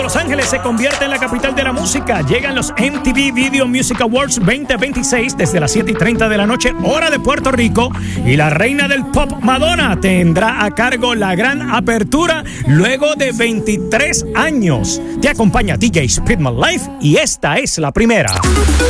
de Los Ángeles se convierte en la capital de la música. Llegan los MTV Video Music Awards 2026 desde las 7:30 de la noche, hora de Puerto Rico. Y la reina del pop, Madonna, tendrá a cargo la gran apertura luego de 23 años. Te acompaña DJ Speedman Live y esta es la primera.